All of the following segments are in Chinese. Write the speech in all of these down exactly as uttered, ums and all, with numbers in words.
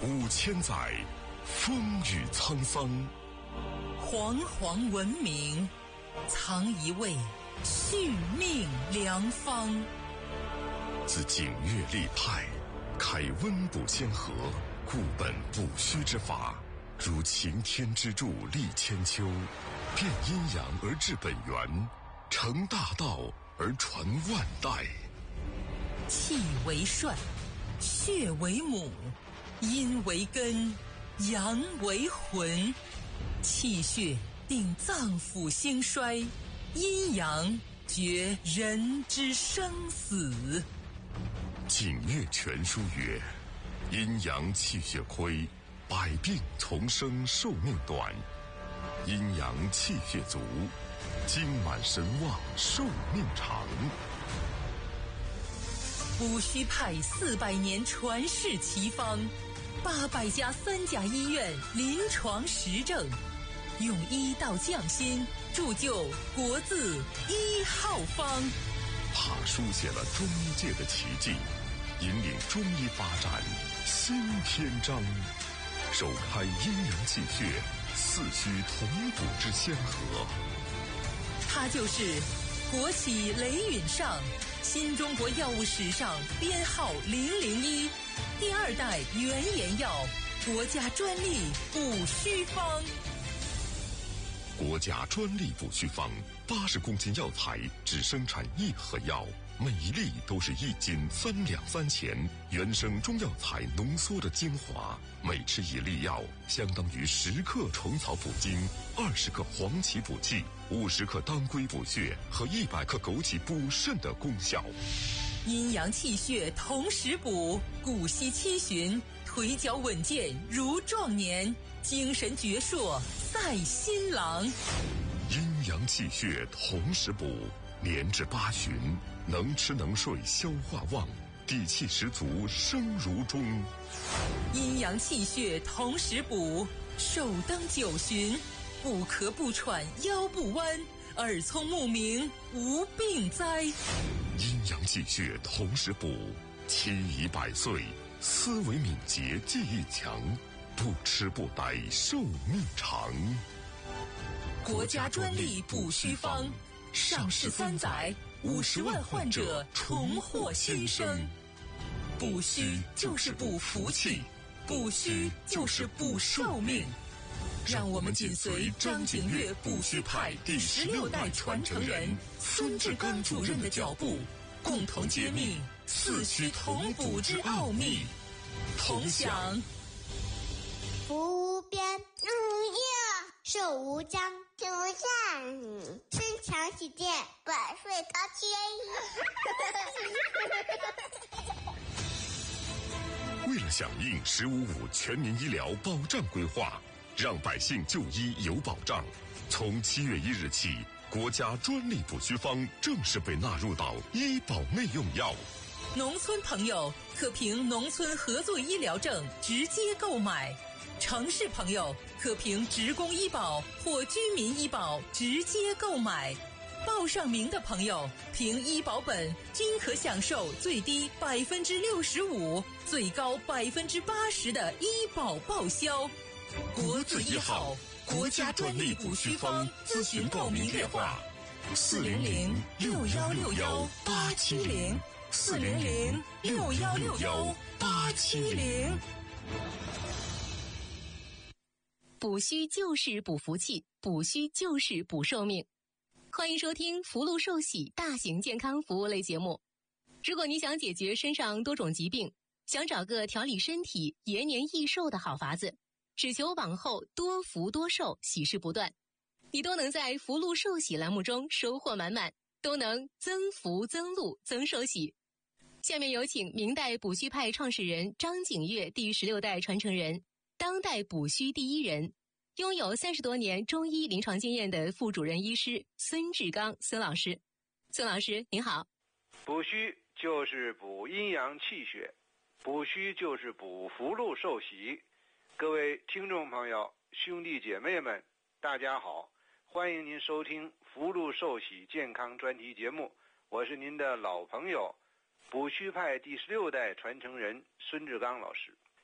五千载，风雨沧桑， 煌煌文明，藏一位续命良方。 自景岳立派，开温补先河，固本补虚之法，如擎天之柱立千秋，变阴阳而治本源，成大道而传万代。 气为帅，血为母，阴为根，阳为魂。气血定脏腑兴衰，阴阳决人之生死。 景岳全书曰：阴阳气血亏，百病丛生，寿命短；阴阳气血足，精满神旺，寿命长。 补虚派四百年传世奇方，八百家三甲医院临床实证，用医道匠心，铸就国字一号方。 他书写了中医界的奇迹，引领中医发展新篇章，首开阴阳气血四虚同补之先河。 他就是国企雷允上，新中国药物史上编号零零一，第二代原研药，国家专利补虚方。 国家专利补虚方，八十公斤药材只生产一盒药，每一粒都是一斤三两三钱，原生中药材浓缩的精华，每吃一粒药，相当于十克虫草补精，二十克黄芪补气，五十克当归补血和一百克枸杞补肾的功效。 阴阳气血同时补，骨息七旬，腿脚稳健如壮年，精神矍铄赛新郎。 阴阳气血同时补，年至八旬，能吃能睡，消化旺，底气十足，生如钟。 阴阳气血同时补，寿登九旬，不咳不喘，腰不弯，耳聪目明，无病灾。 阴阳气血同时补，七宜百岁，思维敏捷，记忆强，不吃不呆，寿命长。 国家专利补虚方，上市三载，五十万患者重获新生。补虚就是补福气，补虚就是补寿命。让我们紧随张景岳补虚派第十六代传承人孙志刚主任的脚步，共同揭秘四虚同补之奥秘，同享福无边，日无夜，寿无疆，志无限，身强体健，百岁高迁。为了响应“十五五”全民医疗保障规划，让百姓就医有保障，从七月一日起，国家专利补虚方正式被纳入到医保内用药。 农村朋友可凭农村合作医疗证直接购买，城市朋友可凭职工医保或居民医保直接购买。报上名的朋友凭医保本均可享受最低百分之六十五、最高百分之八十的医保报销。国字一号，国家专利补虚方，咨询报名电话：四零零六幺六幺八七零，四零零六幺六幺八七零。 补虚就是补福气，补虚就是补寿命。欢迎收听福禄寿喜大型健康服务类节目。如果你想解决身上多种疾病，想找个调理身体、延年益寿的好法子，只求往后多福多寿，喜事不断，你都能在福禄寿喜栏目中收获满满，都能增福增禄增寿喜。下面有请明代补虚派创始人张景岳第十六代传承人，当代补虚第一人，拥有三十多年中医临床经验的副主任医师孙志刚孙老师。孙老师您好。 补虚就是补阴阳气血，补虚就是补福禄寿喜。各位听众朋友、兄弟姐妹们，大家好，欢迎您收听福禄寿喜健康专题节目，我是您的老朋友补虚派第十六代传承人孙志刚老师。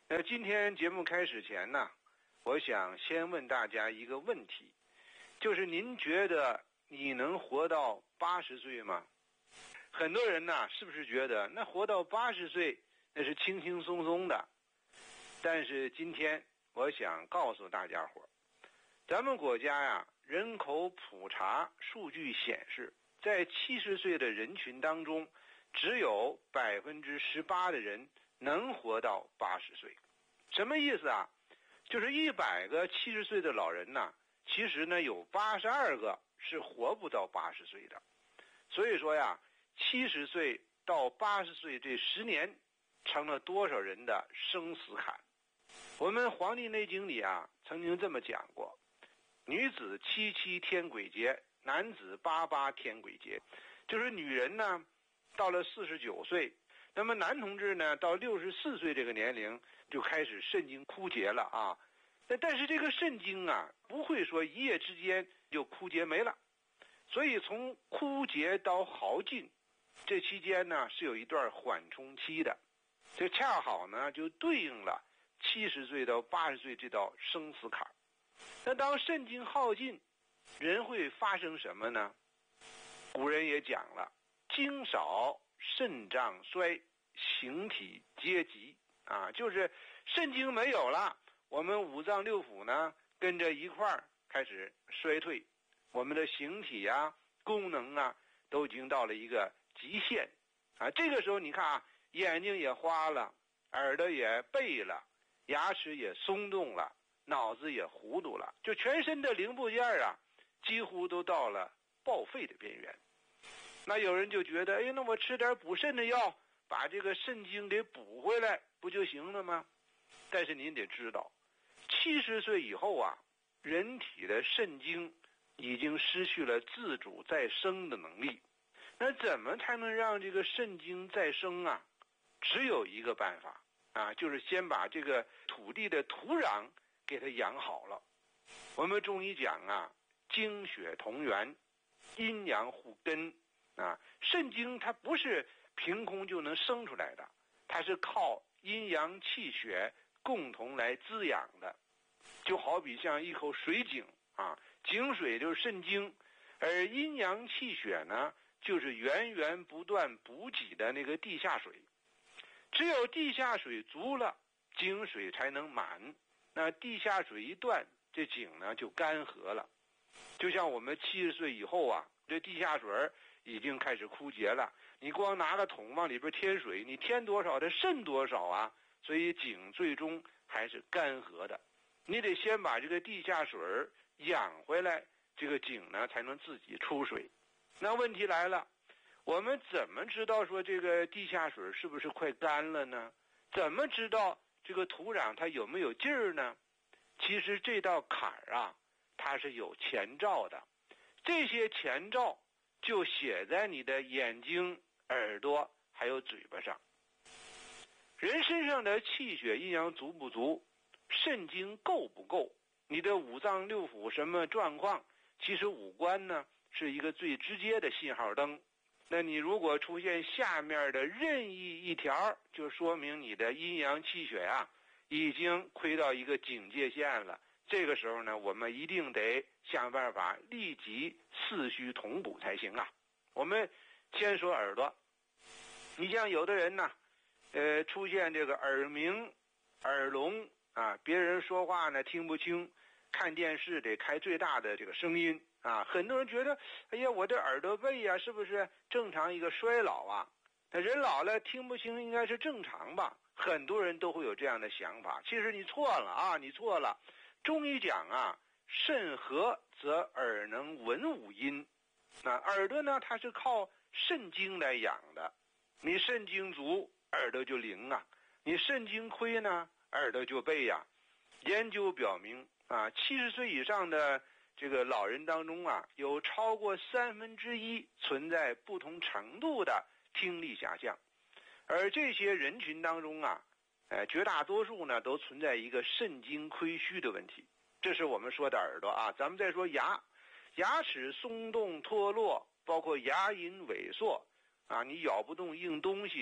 呃，今天节目开始前呢，我想先问大家一个问题，就是您觉得你能活到八十岁吗？很多人呢，是不是觉得那活到八十岁那是轻轻松松的？但是今天我想告诉大家伙，咱们国家呀，人口普查数据显示，在七十岁的人群当中，只有百分之十八的人能活到八十岁。什么意思啊？就是一百个七十岁的老人呢，其实呢有八十二个是活不到八十岁的。所以说呀，七十岁到八十岁这十年，成了多少人的生死坎。我们《黄帝内经》里啊，曾经这么讲过：女子七七天癸劫，男子八八天癸劫。就是女人呢，到了四十九岁，那么男同志呢，到六十四岁这个年龄就开始肾经枯竭了啊。但是这个肾经啊，不会说一夜之间就枯竭没了，所以从枯竭到耗尽，这期间呢是有一段缓冲期的。这恰好呢就对应了七十岁到八十岁这道生死坎。那当肾经耗尽，人会发生什么呢？古人也讲了，精少肾脏衰，形体皆急啊，就是肾经没有了，我们五脏六腑呢跟着一块儿开始衰退，我们的形体啊、功能啊都已经到了一个极限啊。这个时候你看啊，眼睛也花了，耳朵也背了，牙齿也松动了，脑子也糊涂了，就全身的零部件啊，几乎都到了报废的边缘。那有人就觉得，哎，那我吃点补肾的药，把这个肾经给补回来，不就行了吗？但是您得知道，七十岁以后啊，人体的肾经已经失去了自主再生的能力。那怎么才能让这个肾经再生啊？只有一个办法啊，就是先把这个土地的土壤给它养好了。我们中医讲啊，精血同源，阴阳互根啊。肾经它不是凭空就能生出来的，它是靠阴阳气血共同来滋养的。就好比像一口水井啊，井水就是肾经，而阴阳气血呢，就是源源不断补给的那个地下水。只有地下水足了，井水才能满。那地下水一断，这井呢就干涸了。就像我们七十岁以后啊，这地下水已经开始枯竭了，你光拿个桶往里边添水，你添多少它渗多少啊，所以井最终还是干涸的。你得先把这个地下水养回来，这个井呢才能自己出水。那问题来了，我们怎么知道说这个地下水是不是快干了呢？怎么知道这个土壤它有没有劲儿呢？其实这道坎儿啊，它是有前兆的，这些前兆就写在你的眼睛、耳朵还有嘴巴上。人身上的气血阴阳足不足，肾经够不够，你的五脏六腑什么状况，其实五官呢是一个最直接的信号灯。那你如果出现下面的任意一条，就说明你的阴阳气血啊已经亏到一个警戒线了。这个时候呢，我们一定得想办法立即四虚同补才行啊。我们先说耳朵，你像有的人呢，呃，出现这个耳鸣、耳聋啊，别人说话呢听不清，看电视得开最大的这个声音啊。很多人觉得，哎呀，我的耳朵背呀，是不是正常一个衰老啊？那人老了听不清应该是正常吧？很多人都会有这样的想法。其实你错了啊，你错了。中医讲啊，肾和则耳能闻五音。那耳朵呢，它是靠肾经来养的。你肾经足，耳朵就灵啊；你肾经亏呢，耳朵就背呀。研究表明啊，七十岁以上的这个老人当中啊，有超过三分之一存在不同程度的听力下降，而这些人群当中啊，呃，绝大多数呢都存在一个肾经亏虚的问题。这是我们说的耳朵啊。咱们再说牙，牙齿松动脱落，包括牙龈萎缩啊，你咬不动硬东西，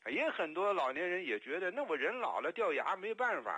也很多老年人也觉得，那我人老了掉牙没办法，